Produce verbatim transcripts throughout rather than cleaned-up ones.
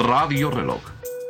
Radio Reloj.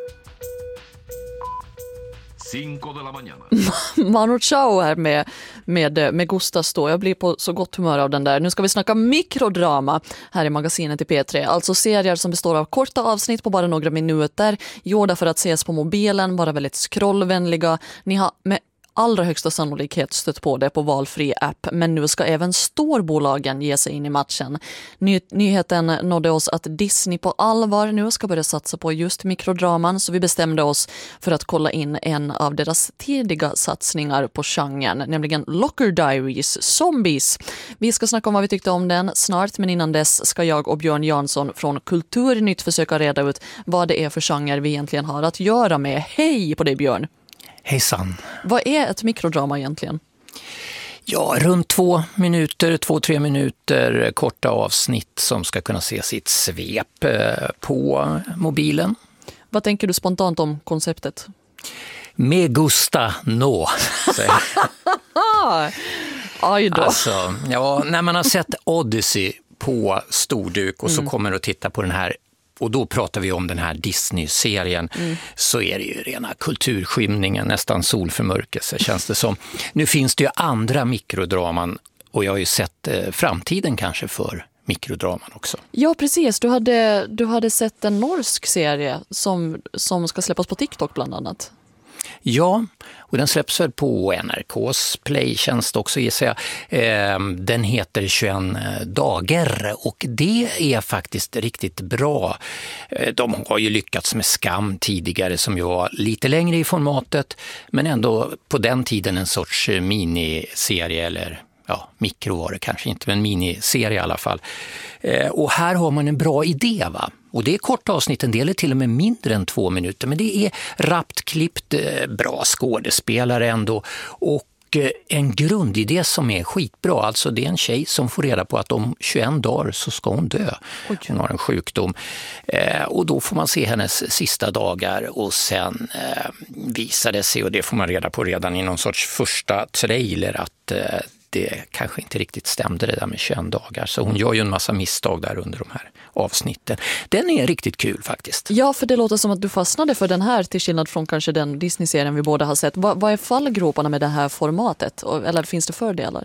Cinco de la mañana. Manu Chao här med, med, med Gustas då. Jag blir på så gott humör av den där. Nu ska vi snacka mikrodrama här i magasinet i P tre. Alltså serier som består av korta avsnitt på bara några minuter. Gjorda för att ses på mobilen, bara väldigt scrollvänliga. Ni har med allra högsta sannolikhet stött på det på valfri app, men nu ska även storbolagen ge sig in i matchen. Ny- nyheten nådde oss att Disney på allvar nu ska börja satsa på just mikrodraman, så vi bestämde oss för att kolla in en av deras tidiga satsningar på genren, nämligen Locker Diaries, Zombies. Vi ska snacka om vad vi tyckte om den snart, men innan dess ska jag och Björn Jansson från Kulturnytt försöka reda ut vad det är för genre vi egentligen har att göra med. Hej på dig, Björn! Hejsan. Vad är ett mikrodrama egentligen? Ja, runt två minuter, två, tre minuter korta avsnitt som ska kunna se sitt svep på mobilen. Vad tänker du spontant om konceptet? Me gusta no. Aj då. Alltså, ja, när man har sett Odyssey på storduk och så mm. kommer att titta på den här, och då pratar vi om den här Disney-serien, mm. så är det ju rena kulturskymningen, nästan solförmörkelse känns det som. Nu finns det ju andra mikrodraman, och jag har ju sett eh, framtiden kanske för mikrodraman också. Ja, precis. Du hade, du hade sett en norsk serie som, som ska släppas på TikTok bland annat. Ja, och den släpps väl på N R K:s playtjänst också, gissar jag. Eh, den heter tjugoen dagar, och det är faktiskt riktigt bra. Eh, de har ju lyckats med Skam tidigare, som ju var lite längre i formatet, men ändå på den tiden en sorts miniserie, eller ja, mikro var det kanske inte, men miniserie i alla fall. Eh, och här har man en bra idé, va? Och det är korta avsnitt, en del är till och med mindre än två minuter, men det är rappt klippt, bra skådespelare ändå, och en grundidé som är skitbra. Alltså det är en tjej som får reda på att om tjugoen dagar så ska hon dö. Hon har en sjukdom. Eh, och då får man se hennes sista dagar, och sen eh, visar det sig, och det får man reda på redan i någon sorts första trailer, att eh, det kanske inte riktigt stämde det där med tjugoen dagar. Så hon gör ju en massa misstag där under de här avsnitten. Den är riktigt kul faktiskt. Ja, för det låter som att du fastnade för den här, till skillnad från kanske den Disney-serien vi båda har sett. Va- vad är fallgroparna med det här formatet? Eller finns det fördelar?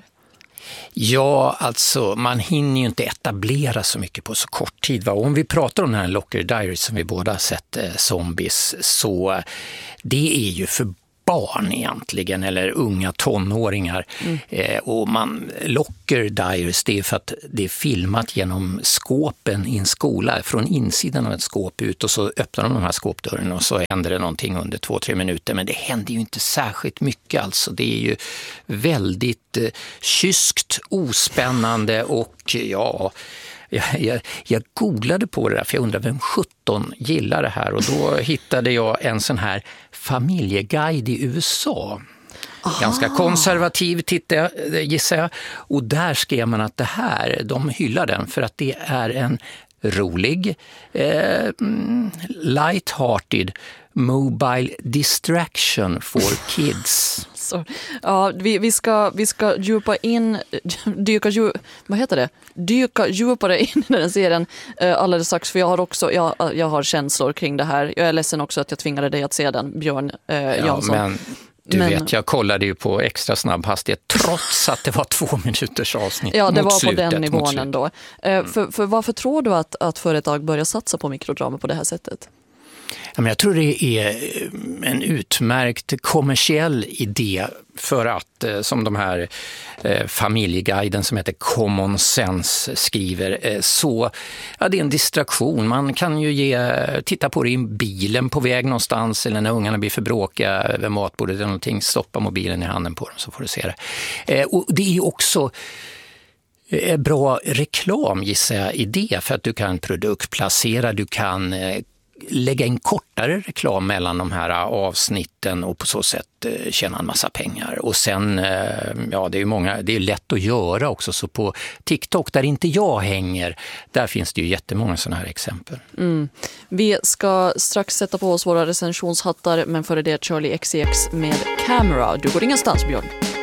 Ja, alltså man hinner ju inte etablera så mycket på så kort tid. Va? Om vi pratar om den här Locker Diaries som vi båda har sett, eh, Zombies, så det är ju för barn egentligen, eller unga tonåringar. Mm. Eh, och man Locker Diaries, det är för att det är filmat genom skåpen i en skola, från insidan av ett skåp ut, och så öppnar de de här skåpdörren och så händer det någonting under två, tre minuter, men det händer ju inte särskilt mycket alltså. Det är ju väldigt eh, kyskt, ospännande, och ja, Jag, jag, jag googlade på det där, för jag undrar vem sjutton gillar det här, och då hittade jag en sån här familjeguide i U S A. Aha. Ganska konservativ, tittar jag, gissar jag. Och där skrev man att det här, de hyllar den för att det är en rolig, eh, light-hearted mobile distraction for kids. Så, ja, vi, vi, ska, vi ska djupa in, dyka, dju, vad heter det? Dyka djupare in i den serien eh, alldeles strax, för jag har också jag, jag har känslor kring det här. Jag är ledsen också att jag tvingade dig att se den, Björn eh, ja, Jansson. Men du men, vet, jag kollade ju på extra snabb hastighet trots att det var två minuters avsnitt. Ja, det mot var slutet, på den nivån ändå. Eh, mm. för, för varför tror du att, att företag börjar satsa på mikrodrama på det här sättet? Ja, men jag tror det är en utmärkt kommersiell idé, för att, som de här eh, familjeguiden som heter Common Sense skriver, eh, så ja, det är en distraktion. Man kan ju ge, titta på det i bilen på väg någonstans, eller när ungarna blir för bråkiga över matbordet eller någonting, stoppa mobilen i handen på dem så får du se det. Eh, och det är också eh, bra reklam, gissar jag, idé, för att du kan produktplacera, du kan eh, lägga in kortare reklam mellan de här avsnitten och på så sätt tjäna en massa pengar. Och sen, ja, det är ju många, det är lätt att göra också, så på TikTok där inte jag hänger, där finns det ju jättemånga sådana här exempel. Mm. Vi ska strax sätta på oss våra recensionshattar, men före det Charlie X C X med Camera. Du går ingenstans, Björn.